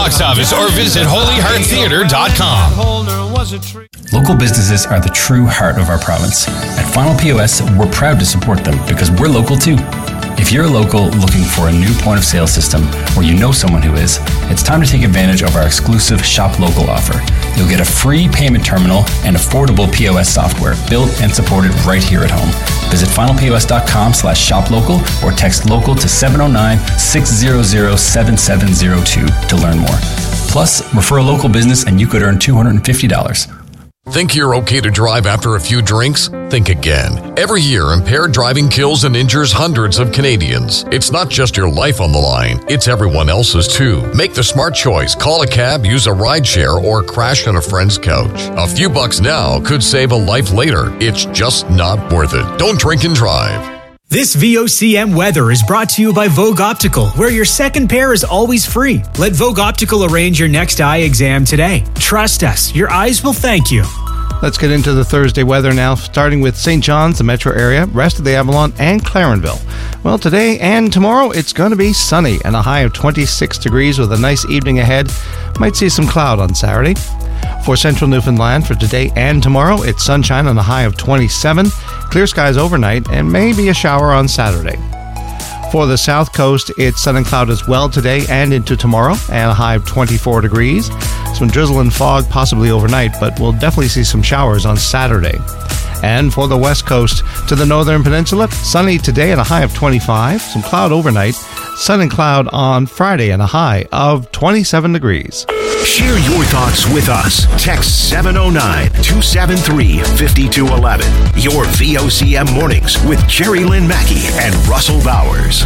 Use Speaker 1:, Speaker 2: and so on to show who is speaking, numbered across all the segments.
Speaker 1: box office or visit holyhearttheater.com.
Speaker 2: Local businesses are the true heart of our province. At Final POS, we're proud to support them because we're local too. If you're a local looking for a new point of sale system or you know someone who is, it's time to take advantage of our exclusive Shop Local offer. You'll get a free payment terminal and affordable POS software built and supported right here at home. Visit finalpos.com/shoplocal or text local to 709-600-7702 to learn more. Plus, refer a local business and you could earn $250.
Speaker 3: Think you're okay to drive after a few drinks? Think again. Every year, impaired driving kills and injures hundreds of Canadians. It's not just your life on the line, it's everyone else's too. Make the smart choice. Call a cab, use a rideshare, or crash on a friend's couch. A few bucks now could save a life later. It's just not worth it. Don't drink and drive.
Speaker 4: This VOCM weather is brought to you by Vogue Optical, where your second pair is always free. Let Vogue Optical arrange your next eye exam today. Trust us, your eyes will thank you.
Speaker 5: Let's get into the Thursday weather now, starting with St. John's, the metro area, rest of the Avalon, and Clarenville. Well, today and tomorrow, it's going to be sunny and a high of 26 degrees with a nice evening ahead. Might see some cloud on Saturday. For central Newfoundland, for today and tomorrow, it's sunshine and a high of 27, clear skies overnight, and maybe a shower on Saturday. For the south coast, it's sun and cloud as well today and into tomorrow, and a high of 24 degrees. Some drizzle and fog possibly overnight, but we'll definitely see some showers on Saturday. And for the west coast to the northern peninsula, sunny today and a high of 25, some cloud overnight, sun and cloud on Friday and a high of 27 degrees.
Speaker 6: Share your thoughts with us. Text 709-273-5211. Your VOCM mornings with Jerry Lynn Mackey and Russell Bowers.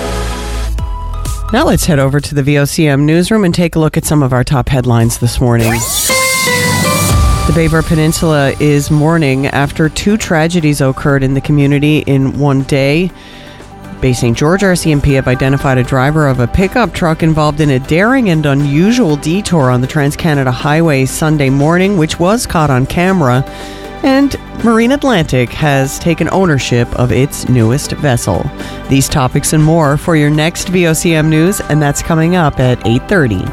Speaker 7: Now let's head over to the VOCM newsroom and take a look at some of our top headlines this morning. The Baybur Peninsula is mourning after two tragedies occurred in the community in one day. Bay St. George RCMP have identified a driver of a pickup truck involved in a daring and unusual detour on the Trans-Canada Highway Sunday morning, which was caught on camera. And Marine Atlantic has taken ownership of its newest vessel. These topics and more for your next VOCM News, and that's coming up at 8:30.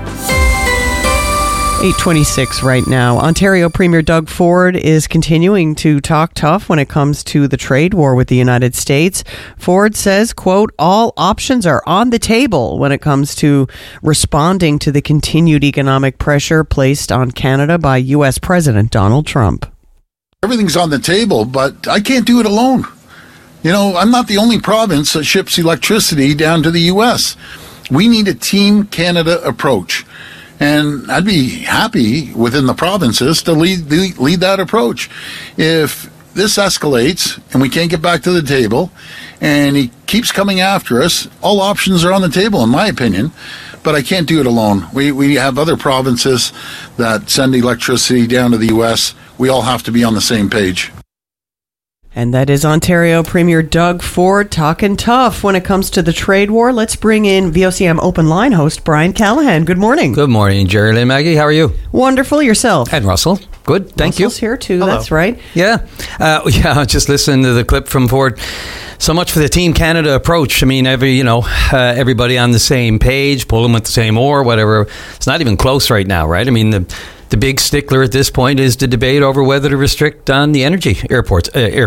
Speaker 7: 8:26 right now. Ontario Premier Doug Ford is continuing to talk tough when it comes to the trade war with the United States. Ford says, quote, all options are on the table when it comes to responding to the continued economic pressure placed on Canada by U.S. President Donald Trump.
Speaker 8: Everything's on the table, but I can't do it alone. You know, I'm not the only province that ships electricity down to the U.S. We need a Team Canada approach. And I'd be happy within the provinces to lead that approach. If this escalates and we can't get back to the table and he keeps coming after us, all options are on the table, in my opinion. But I can't do it alone. We have other provinces that send electricity down to the U.S. We all have to be on the same page.
Speaker 7: And that is Ontario Premier Doug Ford talking tough when it comes to the trade war. Let's bring in VOCM Open Line host Brian Callahan. Good morning.
Speaker 9: Good morning, Jerry Lynn Maggie. How are you?
Speaker 7: Wonderful. Yourself?
Speaker 9: And Russell. Good. Thank
Speaker 7: Russell's here too.
Speaker 9: Hello.
Speaker 7: That's right.
Speaker 9: Yeah. Just listening to the clip from Ford. So much for the Team Canada approach. I mean, everybody on the same page, pulling with the same oar, whatever. It's not even close right now, right? I mean, the big stickler at this point is the debate over whether to restrict on the energy exports.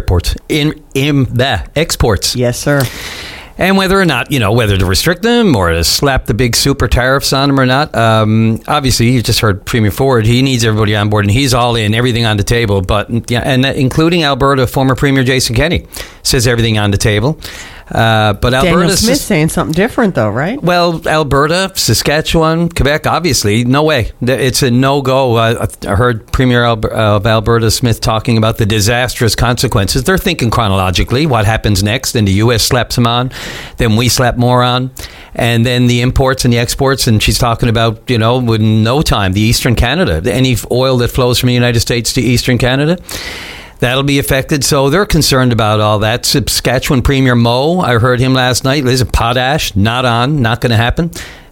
Speaker 7: Yes, sir.
Speaker 9: And whether or not, whether to restrict them or to slap the big super tariffs on them or not. Obviously, you just heard Premier Ford. He needs everybody on board, and he's all in, everything on the table. But including Alberta, former Premier Jason Kenney says everything on the table. But Alberta,
Speaker 7: Daniel Smith saying something different, though, right?
Speaker 9: Well, Alberta, Saskatchewan, Quebec, obviously, no way. It's a no-go. I heard Premier of Alberta Smith talking about the disastrous consequences. They're thinking chronologically, what happens next, and the U.S. slaps them on, then we slap more on, and then the imports and the exports, and she's talking about, within no time, the Eastern Canada, any oil that flows from the United States to Eastern Canada. That'll be affected. So they're concerned about all that. Saskatchewan Premier Moe, I heard him last night. Listen, potash, not going to happen.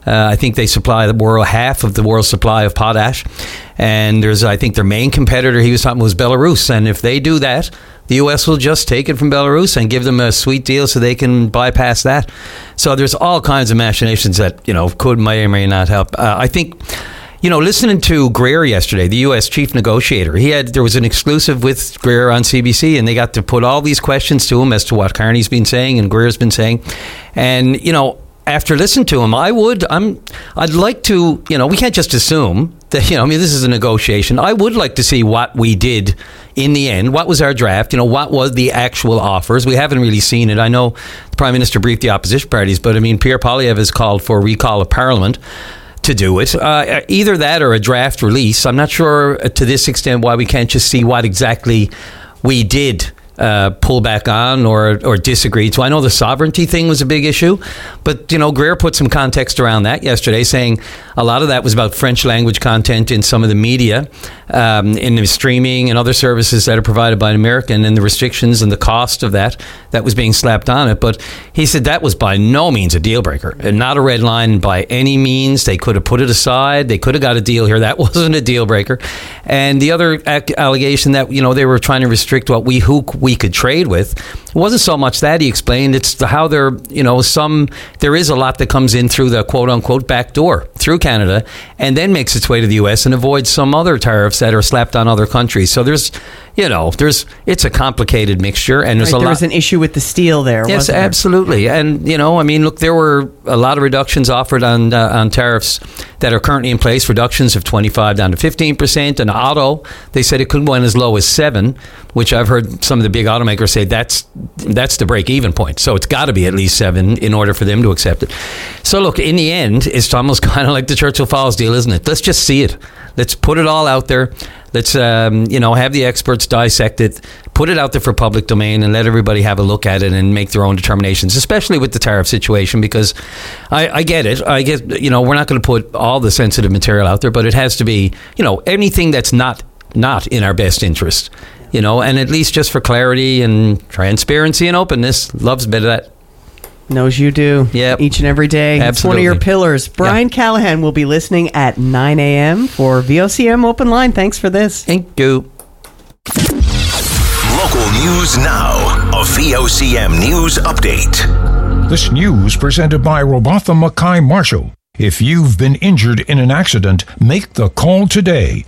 Speaker 9: I think they supply the world half of the world's supply of potash. And I think their main competitor he was talking about was Belarus. And if they do that, the U.S. will just take it from Belarus and give them a sweet deal so they can bypass that. So there's all kinds of machinations that, may or may not help. I think, listening to Greer yesterday, the U.S. chief negotiator, there was an exclusive with Greer on CBC, and they got to put all these questions to him as to what Carney's been saying and Greer's been saying. And, after listening to him, I'd like to, we can't just assume that, this is a negotiation. I would like to see what we did in the end. What was our draft? What was the actual offers? We haven't really seen it. I know the Prime Minister briefed the opposition parties, but Pierre Poilievre has called for recall of Parliament to do it. Either that or a draft release. I'm not sure to this extent why we can't just see what exactly we did pull back on or disagree to. I know the sovereignty thing was a big issue, but Greer put some context around that yesterday, saying a lot of that was about French language content in some of the media, in the streaming and other services that are provided by an American, and the restrictions and the cost of that was being slapped on it. But he said that was by no means a deal breaker, and not a red line by any means. They could have put it aside. They could have got a deal here. That wasn't a deal breaker. And the other allegation that they were trying to restrict who we could trade with, it wasn't so much that. He explained it's how there is a lot that comes in through the quote unquote back door through Canada and then makes its way to the US and avoids some other tariffs that are slapped on other countries. So it's a complicated mixture, and there was
Speaker 7: an issue with the steel there.
Speaker 9: Yes,
Speaker 7: wasn't there?
Speaker 9: Absolutely. And look, there were a lot of reductions offered on tariffs that are currently in place, reductions of 25 down to 15%. And auto, they said it could go in as low as 7, which I've heard some of the big automakers say that's the break-even point. So it's got to be at least 7 in order for them to accept it. So look, in the end, it's almost kind of like the Churchill Falls deal, isn't it? Let's just see it. Let's put it all out there. Let's, have the experts dissect it, put it out there for public domain, and let everybody have a look at it and make their own determinations, especially with the tariff situation, because I get it. We're not going to put all the sensitive material out there, but it has to be, anything that's not in our best interest, and at least just for clarity and transparency and openness. Loves a bit of that.
Speaker 7: Knows you do.
Speaker 9: Yep.
Speaker 7: Each and every day.
Speaker 9: Absolutely.
Speaker 7: It's one of your pillars. Brian Callahan will be listening at 9 a.m. for VOCM Open Line. Thanks for this.
Speaker 9: Thank you.
Speaker 6: Local news now. A VOCM news update.
Speaker 1: This news presented by Robotham Mackay Marshall. If you've been injured in an accident, make the call today.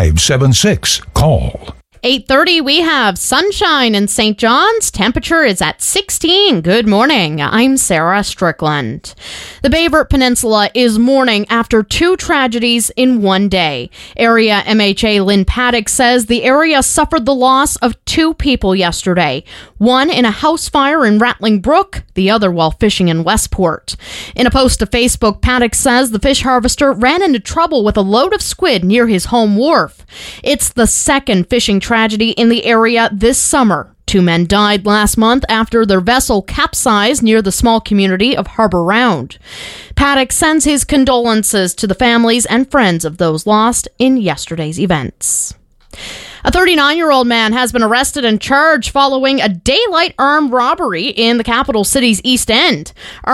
Speaker 1: 576-CALL.
Speaker 10: 8:30, we have sunshine in St. John's. Temperature is at 16. Good morning. I'm Sarah Strickland. The Bayvert Peninsula is mourning after 2 tragedies in one day. Area MHA Lynn Paddock says the area suffered the loss of 2 people yesterday. One in a house fire in Rattling Brook, the other while fishing in Westport. In a post to Facebook, Paddock says the fish harvester ran into trouble with a load of squid near his home wharf. It's the second fishing tragedy in the area this summer. 2 men died last month after their vessel capsized near the small community of Harbor Round. Paddock sends his condolences to the families and friends of those lost in yesterday's events. A 39-year-old man has been arrested and charged following a daylight armed robbery in the capital city's East End.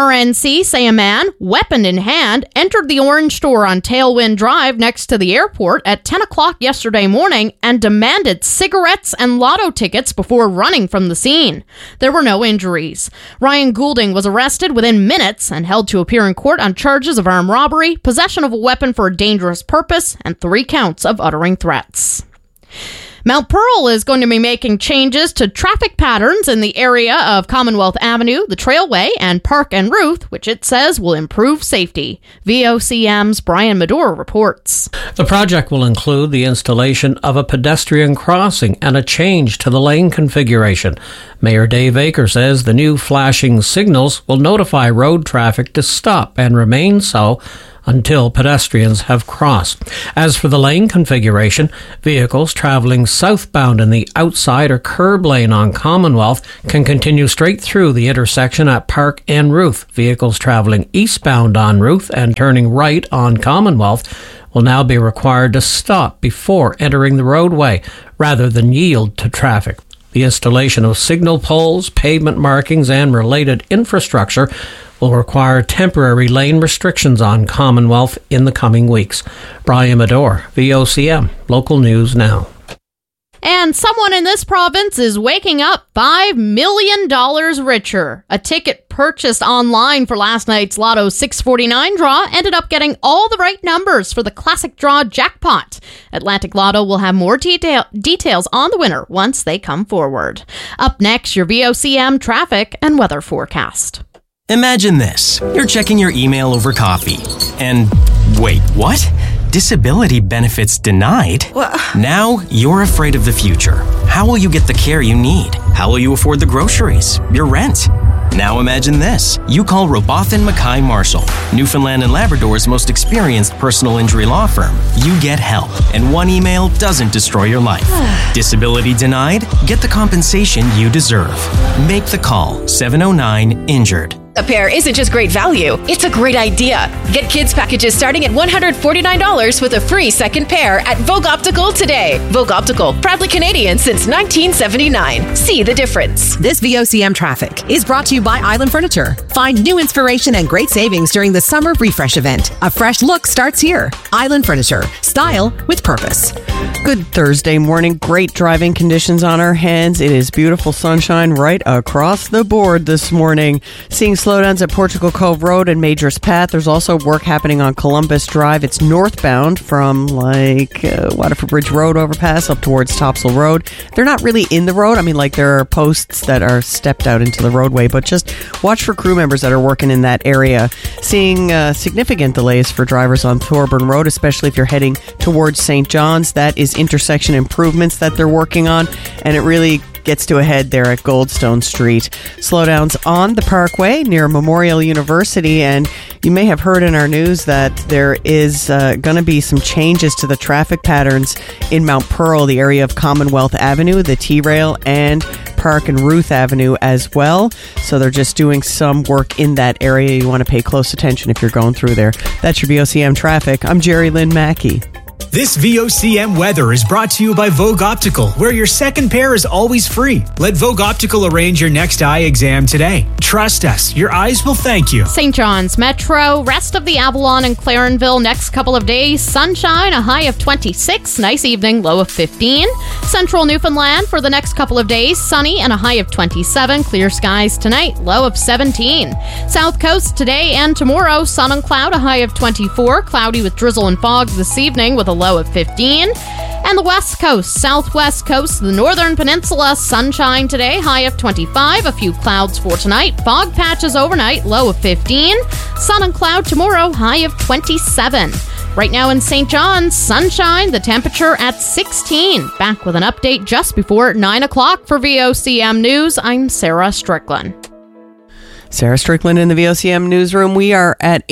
Speaker 10: RNC say a man, weapon in hand, entered the Orange store on Tailwind Drive next to the airport at 10 o'clock yesterday morning and demanded cigarettes and lotto tickets before running from the scene. There were no injuries. Ryan Goulding was arrested within minutes and held to appear in court on charges of armed robbery, possession of a weapon for a dangerous purpose, and 3 counts of uttering threats. Mount Pearl is going to be making changes to traffic patterns in the area of Commonwealth Avenue, the Trailway, and Park and Ruth, which it says will improve safety. VOCM's Brian Medora reports.
Speaker 11: The project will include the installation of a pedestrian crossing and a change to the lane configuration. Mayor Dave Aker says the new flashing signals will notify road traffic to stop and remain so until pedestrians have crossed. As for the lane configuration, vehicles traveling southbound in the outside or curb lane on Commonwealth can continue straight through the intersection at Park and Ruth. Vehicles traveling eastbound on Ruth and turning right on Commonwealth will now be required to stop before entering the roadway rather than yield to traffic. The installation of signal poles, pavement markings, and related infrastructure will require temporary lane restrictions on Commonwealth in the coming weeks. Brian Medore, VOCM, Local News Now.
Speaker 10: And someone in this province is waking up $5 million richer. A ticket purchased online for last night's Lotto 649 draw ended up getting all the right numbers for the classic draw jackpot. Atlantic Lotto will have more details on the winner once they come forward. Up next, your VOCM traffic and weather forecast.
Speaker 12: Imagine this. You're checking your email over coffee. And wait, what? Disability benefits denied? What? Now you're afraid of the future. How will you get the care you need? How will you afford the groceries? Your rent? Now imagine this. You call Robotham Mackay Marshall, Newfoundland and Labrador's most experienced personal injury law firm. You get help, and one email doesn't destroy your life. Disability denied? Get the compensation you deserve. Make the call. 709-INJURED.
Speaker 13: A pair isn't just great value, it's a great idea. Get kids packages starting at $149 with a free second pair at Vogue Optical today. Vogue Optical, proudly Canadian since 1979. See the difference.
Speaker 14: This VOCM traffic is brought to you by Island Furniture. Find new inspiration and great savings during the Summer Refresh event. A fresh look starts here. Island Furniture. Style with purpose.
Speaker 7: Good Thursday morning. Great driving conditions on our hands. It is beautiful sunshine right across the board this morning. Seeing slowdowns at Portugal Cove Road and Majors Path. There's also work happening on Columbus Drive. It's northbound from Waterford Bridge Road overpass up towards Topsail Road. They're not really in the road. I mean, there are posts that are stepped out into the roadway, but just watch for crew members that are working in that area. Seeing significant delays for drivers on Thorburn Road, especially if you're heading towards St. John's. That is intersection improvements that they're working on, and it really gets to a head there at Goldstone Street. Slowdowns on the Parkway near Memorial University, and you may have heard in our news that there is going to be some changes to the traffic patterns in Mount Pearl, the area of Commonwealth Avenue, the T-Rail, and Park and Ruth Avenue as well. So they're just doing some work in that area. You want to pay close attention if you're going through there. That's your VOCM traffic. I'm Jerry Lynn Mackey.
Speaker 4: This VOCM weather is brought to you by Vogue Optical, where your second pair is always free. Let Vogue Optical arrange your next eye exam today. Trust us, your eyes will thank you.
Speaker 10: St. John's Metro, rest of the Avalon and Clarenville next couple of days. Sunshine, a high of 26. Nice evening, low of 15. Central Newfoundland for the next couple of days. Sunny and a high of 27. Clear skies tonight, low of 17. South Coast today and tomorrow. Sun and cloud, a high of 24. Cloudy with drizzle and fog this evening with a low of 15. And the West Coast, Southwest Coast, the Northern Peninsula, sunshine today, high of 25. A few clouds for tonight. Fog patches overnight, low of 15. Sun and cloud tomorrow, high of 27. Right now in St. John's, sunshine, the temperature at 16. Back with an update just before 9 o'clock for VOCM News. I'm Sarah Strickland.
Speaker 7: Sarah Strickland in the VOCM newsroom. We are at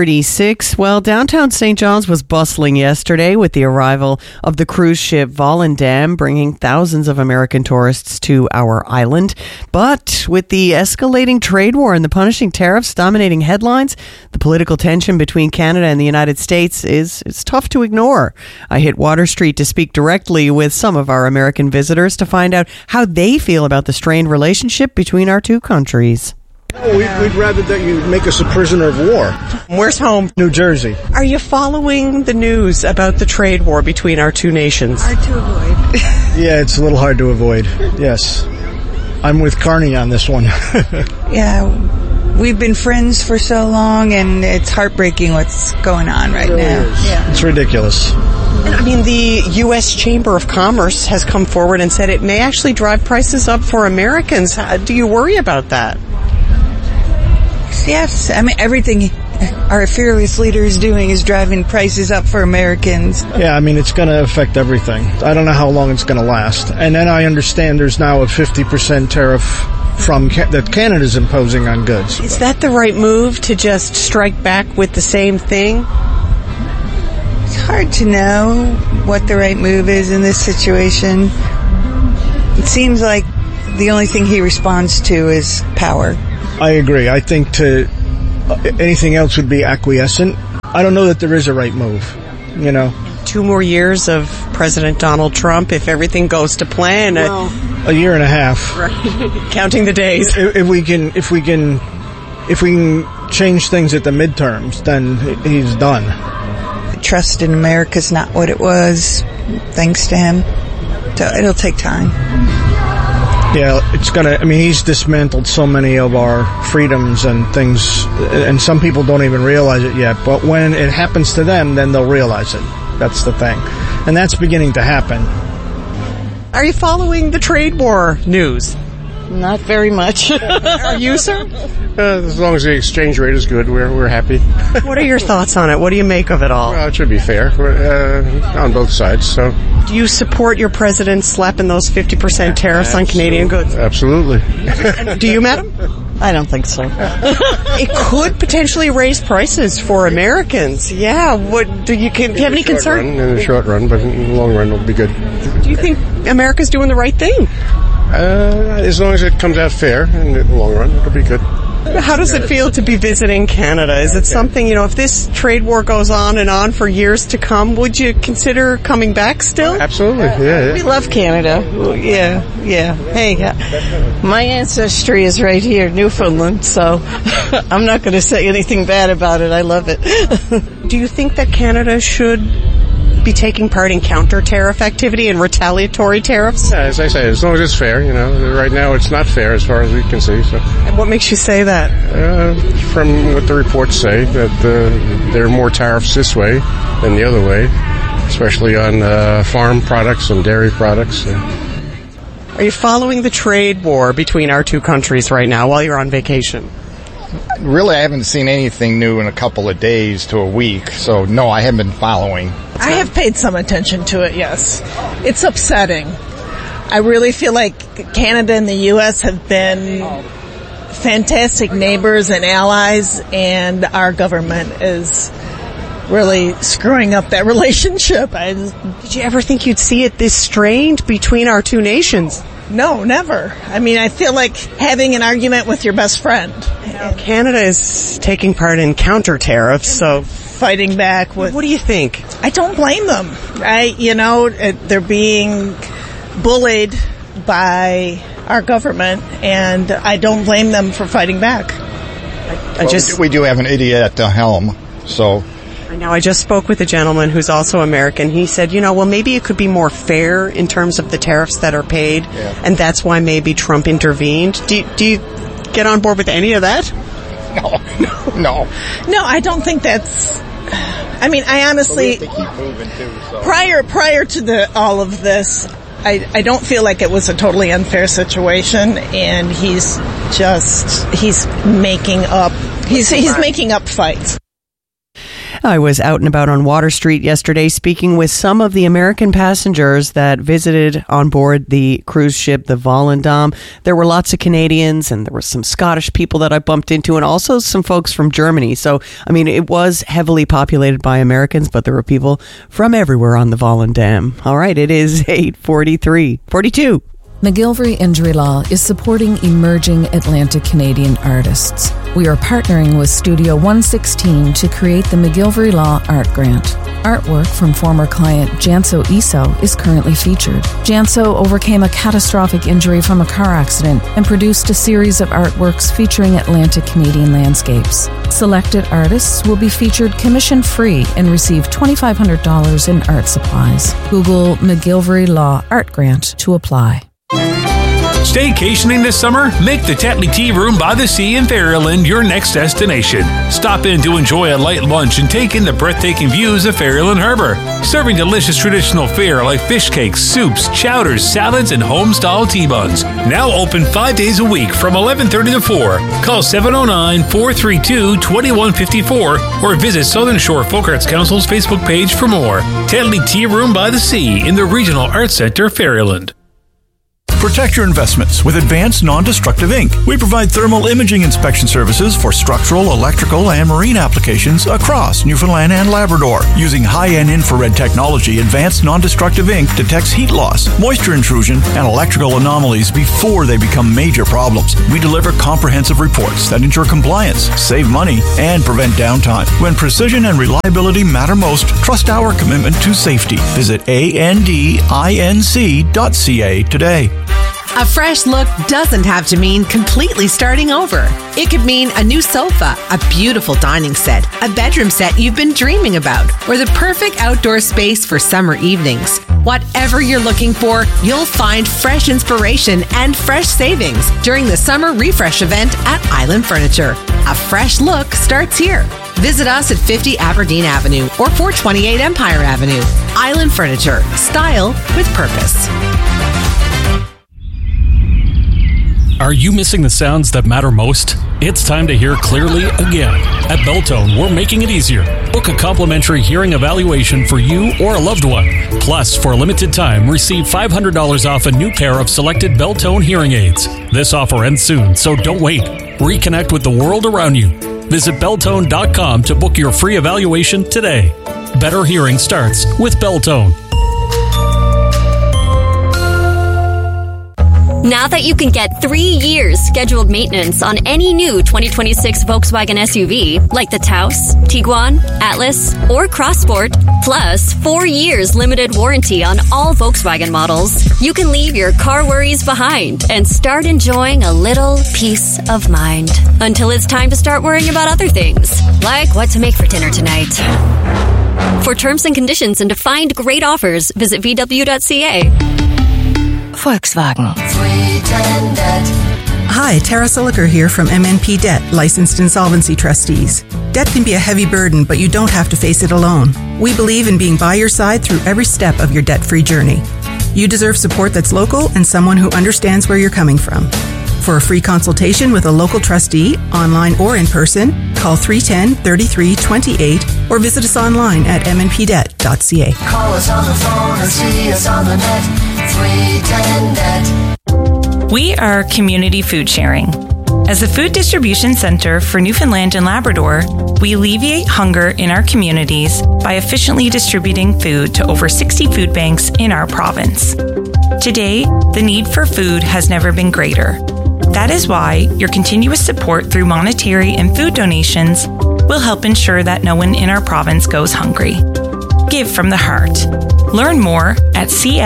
Speaker 7: 8:36. Well, downtown St. John's was bustling yesterday with the arrival of the cruise ship Volendam, bringing thousands of American tourists to our island. But with the escalating trade war and the punishing tariffs dominating headlines, the political tension between Canada and the United States is tough to ignore. I hit Water Street to speak directly with some of our American visitors to find out how they feel about the strained relationship between our two countries.
Speaker 15: No, we'd rather that you make us a prisoner of war.
Speaker 7: Where's home?
Speaker 15: New Jersey.
Speaker 7: Are you following the news about the trade war between our two nations?
Speaker 16: Hard to avoid.
Speaker 15: Yeah, it's a little hard to avoid. Yes. I'm with Carney on this one.
Speaker 16: Yeah, we've been friends for so long, and it's heartbreaking what's going on right now.
Speaker 15: Yeah. It's ridiculous.
Speaker 7: I mean, the U.S. Chamber of Commerce has come forward and said it may actually drive prices up for Americans. Do you worry about that?
Speaker 16: Yes, I mean, everything our fearless leader is doing is driving prices up for Americans.
Speaker 15: Yeah, I mean, it's going to affect everything. I don't know how long it's going to last. And then I understand there's now a 50% tariff that Canada's imposing on goods.
Speaker 7: Is that the right move, to just strike back with the same thing?
Speaker 16: It's hard to know what the right move is in this situation. It seems like the only thing he responds to is power.
Speaker 15: I agree. I think anything else would be acquiescent. I don't know that there is a right move, you know.
Speaker 17: 2 more years of President Donald Trump if everything goes to plan?
Speaker 15: A year and a half.
Speaker 17: Right. Counting the days.
Speaker 15: If we can change things at the midterms, then he's done.
Speaker 16: Trust in America's not what it was, thanks to him. So it'll take time.
Speaker 15: Yeah, he's dismantled so many of our freedoms and things, and some people don't even realize it yet. But when it happens to them, then they'll realize it. That's the thing. And that's beginning to happen.
Speaker 17: Are you following the trade war news?
Speaker 18: Not very much.
Speaker 17: Are you, sir?
Speaker 19: As long as the exchange rate is good, we're happy.
Speaker 17: What are your thoughts on it? What do you make of it all?
Speaker 19: Well, it should be fair on both sides. So,
Speaker 17: do you support your president slapping those 50% tariffs on Canadian goods?
Speaker 19: Absolutely.
Speaker 17: Do you, madam?
Speaker 18: I don't think so.
Speaker 17: It could potentially raise prices for Americans. Yeah. Do you have any concern?
Speaker 19: In the short run, but in the long run, it'll be good.
Speaker 17: Do you think America's doing the right thing?
Speaker 19: As long as it comes out fair in the long run, it'll be good.
Speaker 17: How does it feel to be visiting Canada? Is it something, if this trade war goes on for years to come, would you consider coming back still?
Speaker 19: Absolutely, yeah.
Speaker 18: We love Canada. Yeah. Hey, my ancestry is right here, Newfoundland, so I'm not going to say anything bad about it. I love it.
Speaker 17: Do you think that Canada should be taking part in counter-tariff activity and retaliatory tariffs?
Speaker 19: Yeah, as I say, as long as it's fair, right now it's not fair as far as we can see. So.
Speaker 17: And what makes you say that?
Speaker 19: From what the reports say, that there are more tariffs this way than the other way, especially on farm products and dairy products.
Speaker 17: Are you following the trade war between our two countries right now while you're on vacation?
Speaker 20: Really, I haven't seen anything new in a couple of days to a week, so no, I haven't been following.
Speaker 21: I have paid some attention to it, yes. It's upsetting. I really feel like Canada and the U.S. have been fantastic neighbors and allies, and our government is really screwing up that relationship.
Speaker 17: Did you ever think you'd see it this strained between our two nations?
Speaker 21: No, never. I feel like having an argument with your best friend.
Speaker 17: Canada is taking part in counter tariffs, so
Speaker 21: fighting back with...
Speaker 17: What do you think?
Speaker 21: I don't blame them. They're being bullied by our government, and I don't blame them for fighting back.
Speaker 20: We do have an idiot at the helm, so...
Speaker 17: I just spoke with a gentleman who's also American. He said, maybe it could be more fair in terms of the tariffs that are paid, and that's why maybe Trump intervened. Do you get on board with any of that?
Speaker 20: No.
Speaker 21: No, I don't think that's... I honestly...
Speaker 20: They keep moving too, so.
Speaker 21: Prior to all of this, I don't feel like it was a totally unfair situation, and he's making up fights.
Speaker 7: I was out and about on Water Street yesterday speaking with some of the American passengers that visited on board the cruise ship, the Volendam. There were lots of Canadians, and there were some Scottish people that I bumped into, and also some folks from Germany. So, it was heavily populated by Americans, but there were people from everywhere on the Volendam. All right, it is 8:42.
Speaker 22: McGillivray Injury Law is supporting emerging Atlantic Canadian artists. We are partnering with Studio 116 to create the McGillivray Law Art Grant. Artwork from former client Janso Iso is currently featured. Janso overcame a catastrophic injury from a car accident and produced a series of artworks featuring Atlantic Canadian landscapes. Selected artists will be featured commission-free and receive $2,500 in art supplies. Google McGillivray Law Art Grant to apply.
Speaker 23: Staycationing this summer? Make the Tetley Tea Room by the Sea in Ferryland your next destination. Stop in to enjoy a light lunch and take in the breathtaking views of Ferryland Harbor. Serving delicious traditional fare like fish cakes, soups, chowders, salads, and home-style tea buns. Now open 5 days a week from 11:30 to 4. Call 709-432-2154 or visit Southern Shore Folk Arts Council's Facebook page for more. Tetley Tea Room by the Sea in the Regional Arts Center, Ferryland.
Speaker 2: Protect your investments with Advanced Non-Destructive Ink. We provide thermal imaging inspection services for structural, electrical, and marine applications across Newfoundland and Labrador. Using high-end infrared technology, Advanced Non-Destructive Ink detects heat loss, moisture intrusion, and electrical anomalies before they become major problems. We deliver comprehensive reports that ensure compliance, save money, and prevent downtime. When precision and reliability matter most, trust our commitment to safety. Visit andinc.ca today.
Speaker 14: A fresh look doesn't have to mean completely starting over. It could mean a new sofa, a beautiful dining set, a bedroom set you've been dreaming about, or the perfect outdoor space for summer evenings. Whatever you're looking for, you'll find fresh inspiration and fresh savings during the summer refresh event at Island Furniture. A fresh look starts here. Visit us at 50 Aberdeen Avenue or 428 Empire Avenue. Island Furniture. Style with purpose.
Speaker 3: Are you missing the sounds that matter most? It's time to hear clearly again. At Beltone, we're making it easier. Book a complimentary hearing evaluation for you or a loved one. Plus, for a limited time, receive $500 off a new pair of selected Beltone hearing aids. This offer ends soon, so don't wait. Reconnect with the world around you. Visit Beltone.com to book your free evaluation today. Better hearing starts with Beltone.
Speaker 5: Now that you can get 3 years scheduled maintenance on any new 2026 Volkswagen SUV, like the Taos, Tiguan, Atlas, or Crossport, plus 4 years limited warranty on all Volkswagen models, you can leave your car worries behind and start enjoying a little peace of mind. Until it's time to start worrying about other things, like what to make for dinner tonight. For terms and conditions and to find great offers, visit VW.ca.
Speaker 24: Volkswagen.
Speaker 25: Hi, Tara Siliker here from MNP Debt, licensed insolvency trustees. Debt can be a heavy burden, but you don't have to face it alone. We believe in being by your side through every step of your debt-free journey. You deserve support that's local and someone who understands where you're coming from. For a free consultation with a local trustee, online or in person, call 310-3328 or visit us online at mnpdebt.ca.
Speaker 24: Call us on the phone or see us on the net. 310 Net.
Speaker 26: We are Community Food Sharing. As a food distribution center for Newfoundland and Labrador, we alleviate hunger in our communities by efficiently distributing food to over 60 food banks in our province. Today, the need for food has never been greater. That is why your continuous support through monetary and food donations will help ensure that no one in our province goes hungry. Give from the heart. Learn more at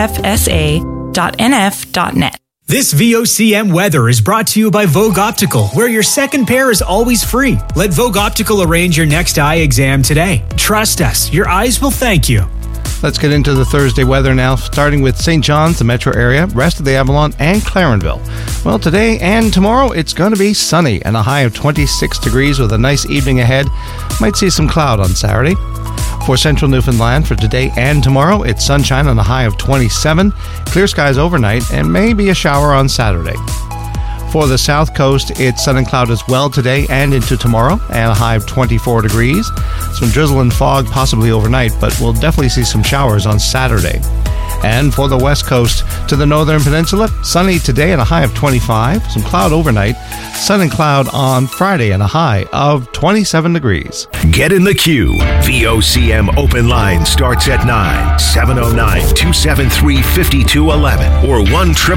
Speaker 26: cfsa.nf.net.
Speaker 4: This VOCM weather is brought to you by Vogue Optical, where your second pair is always free. Let Vogue Optical arrange your next eye exam today. Trust us, your eyes will thank you.
Speaker 27: Let's get into the Thursday weather now, starting with St. John's, the metro area, rest of the Avalon, and Clarenville. Well, today and tomorrow, it's going to be sunny and a high of 26 degrees with a nice evening ahead. Might see some cloud on Saturday. For central Newfoundland, for today and tomorrow, it's sunshine and a high of 27, clear skies overnight, and maybe a shower on Saturday. For the south coast, it's sun and cloud as well today and into tomorrow, and a high of 24 degrees. Some drizzle and fog possibly overnight, but we'll definitely see some showers on Saturday. And for the west coast to the northern peninsula, sunny today and a high of 25, some cloud overnight, sun and cloud on Friday and a high of 27 degrees.
Speaker 6: Get in the queue. VOCM open line starts at 9, 709-273-5211 or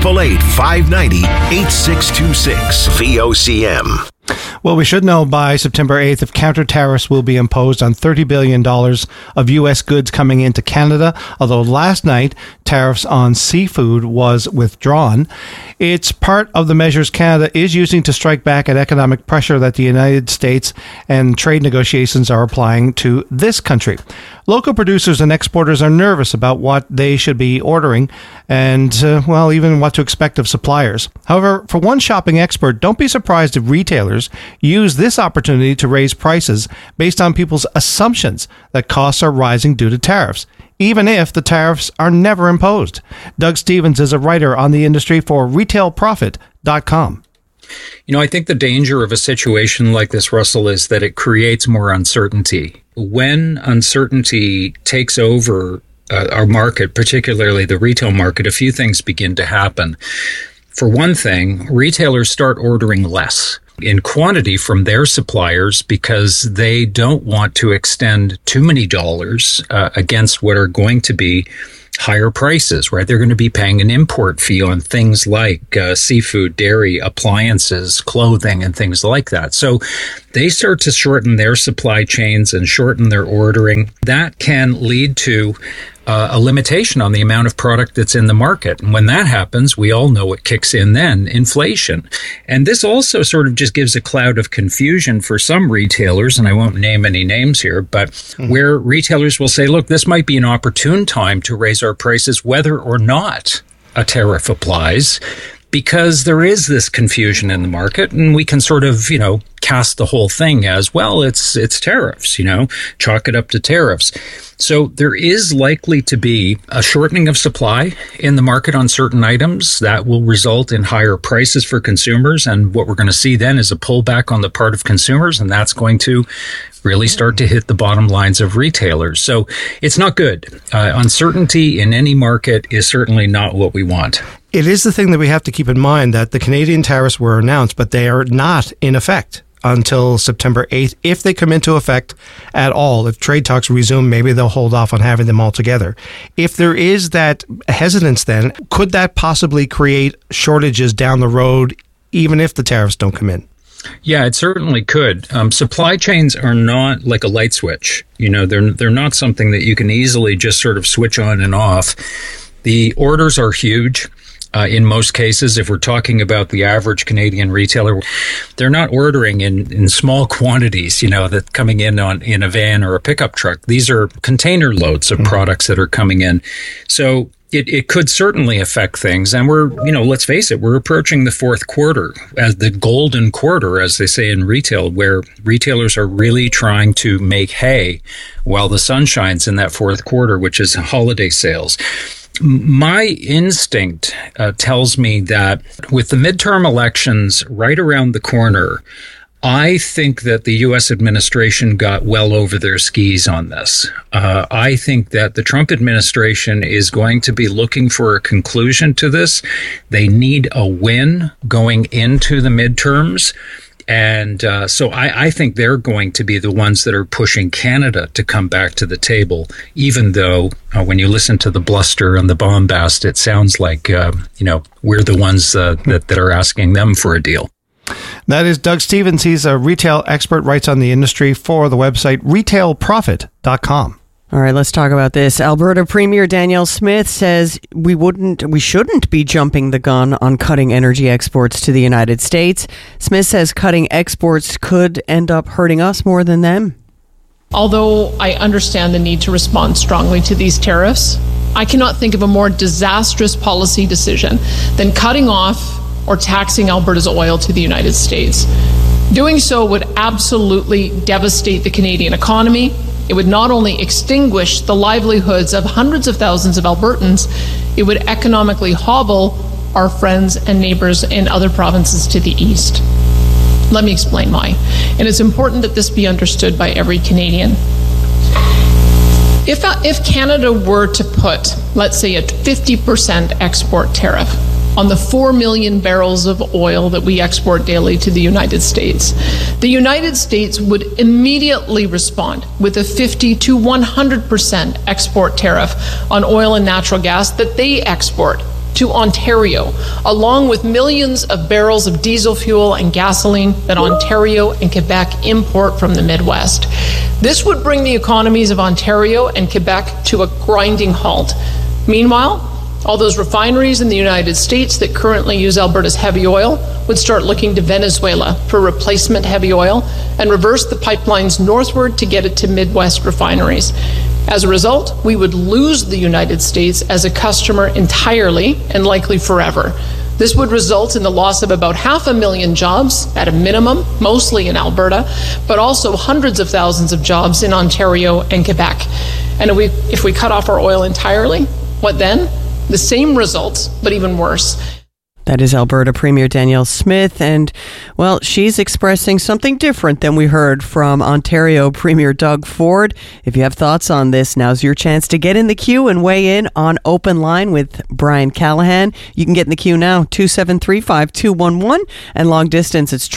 Speaker 6: 1-888-590-8626. VOCM.
Speaker 27: Well, we should know by September 8th if counter tariffs will be imposed on $30 billion of U.S. goods coming into Canada, although last night tariffs on seafood was withdrawn. It's part of the measures Canada is using to strike back at economic pressure that the United States and trade negotiations are applying to this country. Local producers and exporters are nervous about what they should be ordering and, even what to expect of suppliers. However, for one shopping expert, don't be surprised if retailers use this opportunity to raise prices based on people's assumptions that costs are rising due to tariffs, even if the tariffs are never imposed. Doug Stevens is a writer on the industry for RetailProfit.com.
Speaker 28: I think the danger of a situation like this, Russell, is that it creates more uncertainty. When uncertainty takes over our market, particularly the retail market, a few things begin to happen. For one thing, retailers start ordering less in quantity from their suppliers because they don't want to extend too many dollars against what are going to be higher prices, right? They're going to be paying an import fee on things like seafood, dairy, appliances, clothing, and things like that. So they start to shorten their supply chains and shorten their ordering. That can lead to a limitation on the amount of product that's in the market. And when that happens, we all know what kicks in then, inflation. And this also sort of just gives a cloud of confusion for some retailers, and I won't name any names here, but where retailers will say, look, this might be an opportune time to raise our prices whether or not a tariff applies, because there is this confusion in the market, and we can sort of, cast the whole thing as, well, it's tariffs, chalk it up to tariffs. So there is likely to be a shortening of supply in the market on certain items that will result in higher prices for consumers. And what we're going to see then is a pullback on the part of consumers, and that's going to really start to hit the bottom lines of retailers. So it's not good. Uncertainty in any market is certainly not what we want.
Speaker 27: It is the thing that we have to keep in mind, that the Canadian tariffs were announced, but they are not in effect until September 8th. If they come into effect at all, if trade talks resume, maybe they'll hold off on having them all together. If there is that hesitance, then could that possibly create shortages down the road, even if the tariffs don't come in?
Speaker 28: Yeah, it certainly could. Supply chains are not like a light switch. They're not something that you can easily just sort of switch on and off. The orders are huge. In most cases, if we're talking about the average Canadian retailer, they're not ordering in small quantities, that coming in a van or a pickup truck. These are container loads of products that are coming in. So it could certainly affect things. And we're, let's face it, we're approaching the fourth quarter as the golden quarter, as they say in retail, where retailers are really trying to make hay while the sun shines in that fourth quarter, which is holiday sales. My instinct tells me that with the midterm elections right around the corner, I think that the U.S. administration got well over their skis on this. I think that the Trump administration is going to be looking for a conclusion to this. They need a win going into the midterms. And so I think they're going to be the ones that are pushing Canada to come back to the table, even though when you listen to the bluster and the bombast, it sounds like, we're the ones that are asking them for a deal.
Speaker 27: That is Doug Stevens. He's a retail expert, writes on the industry for the website retailprofit.com.
Speaker 7: All right, let's talk about this. Alberta Premier Danielle Smith says we shouldn't be jumping the gun on cutting energy exports to the United States. Smith says cutting exports could end up hurting us more than them.
Speaker 1: Although I understand the need to respond strongly to these tariffs, I cannot think of a more disastrous policy decision than cutting off or taxing Alberta's oil to the United States. Doing so would absolutely devastate the Canadian economy. It would not only extinguish the livelihoods of hundreds of thousands of Albertans, it would economically hobble our friends and neighbors in other provinces to the east. Let me explain why. And it's important that this be understood by every Canadian. If Canada were to put, let's say, a 50% export tariff on the 4 million barrels of oil that we export daily to the United States, the United States would immediately respond with a 50 to 100% export tariff on oil and natural gas that they export to Ontario, along with millions of barrels of diesel fuel and gasoline that Ontario and Quebec import from the Midwest. This would bring the economies of Ontario and Quebec to a grinding halt. Meanwhile, all those refineries in the United States that currently use Alberta's heavy oil would start looking to Venezuela for replacement heavy oil and reverse the pipelines northward to get it to Midwest refineries. As a result, we would lose the United States as a customer entirely and likely forever. This would result in the loss of about 500,000 jobs at a minimum, mostly in Alberta, but also hundreds of thousands of jobs in Ontario and Quebec. And if we cut off our oil entirely, what then? The same results, but even worse.
Speaker 7: That is Alberta Premier Danielle Smith, and, well, she's expressing something different than we heard from Ontario Premier Doug Ford. If you have thoughts on this, now's your chance to get in the queue and weigh in on Open Line with Brian Callahan. You can get in the queue now, 273-5211, and long distance, it's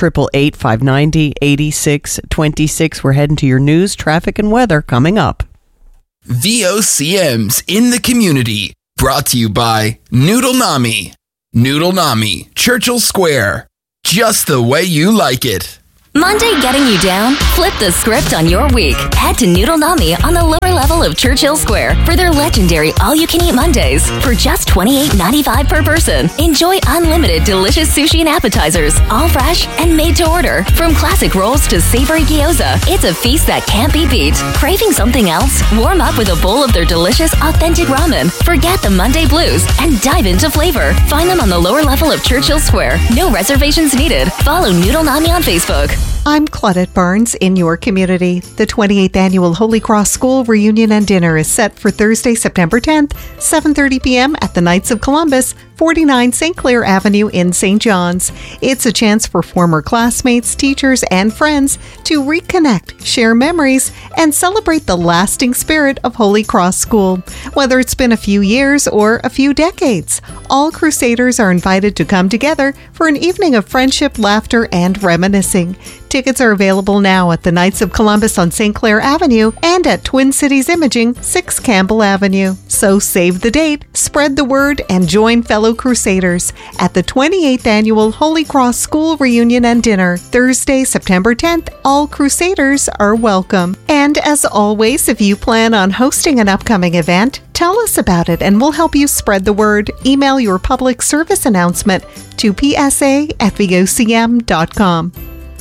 Speaker 7: 888-590-8626. We're heading to your news, traffic, and weather coming up.
Speaker 8: VOCM's in the community, brought to you by Noodle Nami. Noodle Nami, Churchill Square. Just the way you like it.
Speaker 5: Monday getting you down? Flip the script on your week. Head to Noodle Nami on the lower level of Churchill Square for their legendary all-you-can-eat Mondays. For just $28.95 per person, enjoy unlimited delicious sushi and appetizers, all fresh and made to order. From classic rolls to savory gyoza, it's a feast that can't be beat. Craving something else? Warm up with a bowl of their delicious, authentic ramen. Forget the Monday blues and dive into flavor. Find them on the lower level of Churchill Square. No reservations needed. Follow Noodle Nami on Facebook.
Speaker 9: I'm Claudette Barnes in your community. The 28th Annual Holy Cross School Reunion and Dinner is set for Thursday, September 10th, 7:30 p.m. at the Knights of Columbus, 49 St. Clair Avenue in St. John's. It's a chance for former classmates, teachers, and friends to reconnect, share memories, and celebrate the lasting spirit of Holy Cross School. Whether it's been a few years or a few decades, all Crusaders are invited to come together for an evening of friendship, laughter, and reminiscing. Tickets are available now at the Knights of Columbus on St. Clair Avenue and at Twin Cities Imaging, 6 Campbell Avenue. So save the date, spread the word, and join fellow Crusaders at the 28th Annual Holy Cross School Reunion and Dinner, Thursday, September 10th. All Crusaders are welcome. And as always, if you plan on hosting an upcoming event, tell us about it and we'll help you spread the word. Email your public service announcement to psa@vocm.com.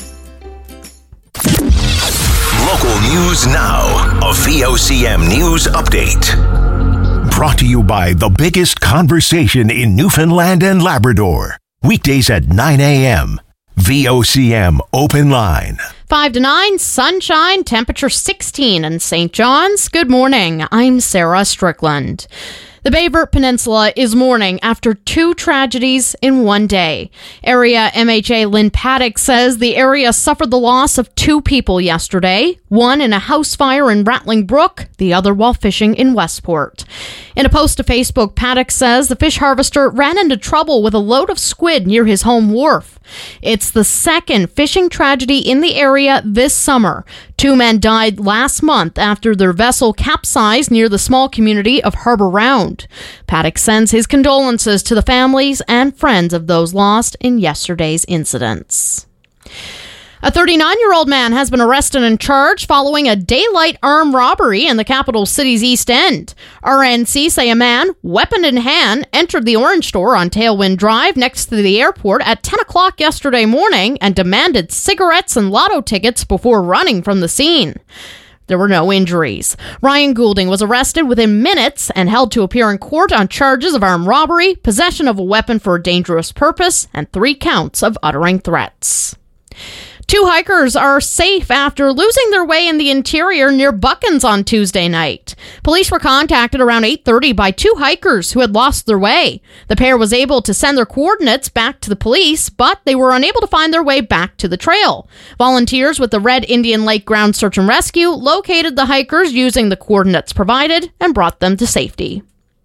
Speaker 6: Local news now. A VOCM news update. Brought to you by the biggest conversation in Newfoundland and Labrador. Weekdays at 9 a.m. VOCM Open Line.
Speaker 10: 5 to 9, sunshine, temperature 16 in St. John's. Good morning. I'm Sarah Strickland. The Bayburt Peninsula is mourning after 2 tragedies in one day. Area MHA Lynn Paddock says the area suffered the loss of 2 people yesterday, one in a house fire in Rattling Brook, the other while fishing in Westport. In a post to Facebook, Paddock says the fish harvester ran into trouble with a load of squid near his home wharf. It's the second fishing tragedy in the area this summer. 2 men died last month after their vessel capsized near the small community of Harbour Round. Paddock sends his condolences to the families and friends of those lost in yesterday's incidents. A 39-year-old man has been arrested and charged following a daylight armed robbery in the capital city's East End. RNC say a man, weapon in hand, entered the Orange Store on Tailwind Drive next to the airport at 10 o'clock yesterday morning and demanded cigarettes and lotto tickets before running from the scene. There were no injuries. Ryan Goulding was arrested within minutes and held to appear in court on charges of armed robbery, possession of a weapon for a dangerous purpose, and 3 counts of uttering threats. 2 hikers are safe after losing their way in the interior near Buckens on Tuesday night. Police were contacted around 8:30 by 2 hikers who had lost their way. The pair was able to send their coordinates back to the police, but they were unable to find their way back to the trail. Volunteers with the Red Indian Lake Ground Search and Rescue located the hikers using the coordinates provided and brought them to safety.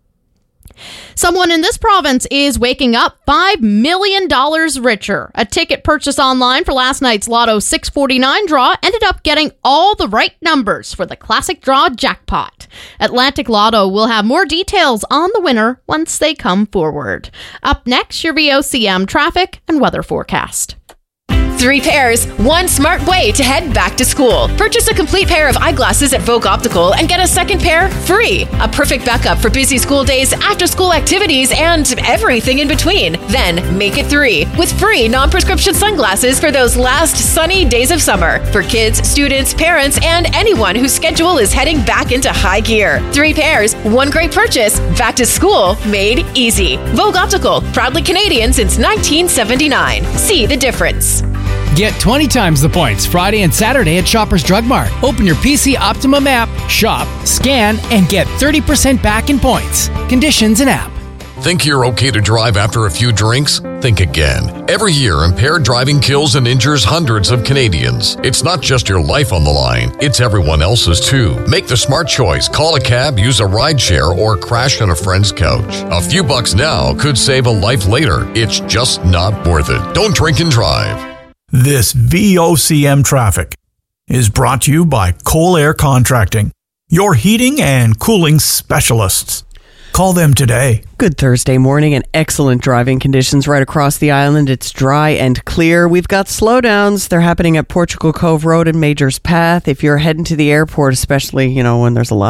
Speaker 10: Someone in this province is waking up $5 million richer. A ticket purchased online for last night's Lotto 649 draw ended up getting all the right numbers for the classic draw jackpot. Atlantic Lotto will have more details on the winner once they come forward. Up next, your VOCM traffic and weather forecast.
Speaker 11: 3 pairs, 1 smart way to head back to school. Purchase a complete pair of eyeglasses at Vogue Optical and get a second pair free. A perfect backup for busy school days, after-school activities, and everything in between. Then make it 3 with free non-prescription sunglasses for those last sunny days of summer. For kids, students, parents, and anyone whose schedule is heading back into high gear. 3 pairs, 1 great purchase. Back to school made easy. Vogue Optical, proudly Canadian since 1979. See the difference.
Speaker 12: Get 20 times the points Friday and Saturday at Shoppers Drug Mart. Open your PC Optimum app, shop, scan, and get 30% back in points. Conditions and app.
Speaker 13: Think you're okay to drive after a few drinks? think again. Every year, impaired driving kills and injures hundreds of Canadians. It's not just your life on the line, it's everyone else's too. Make the smart choice. Call a cab, use a rideshare, or crash on a friend's couch. A few bucks now could save a life later. It's just not worth it. Don't drink and drive.
Speaker 2: This VOCM traffic is brought to you by Coal Air Contracting, your heating and cooling specialists. Call them today.
Speaker 7: Good Thursday morning and excellent driving conditions right across the island. It's dry and clear. We've got slowdowns. They're happening at Portugal Cove Road and Majors Path. If you're heading to the airport, especially, when there's a lot